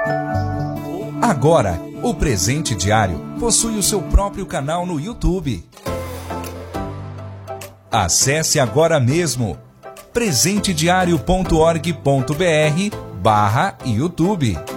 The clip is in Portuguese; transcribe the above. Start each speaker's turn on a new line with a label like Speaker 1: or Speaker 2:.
Speaker 1: Agora, o Presente Diário possui o seu próprio canal no YouTube. Acesse agora mesmo presentediario.org.br/YouTube.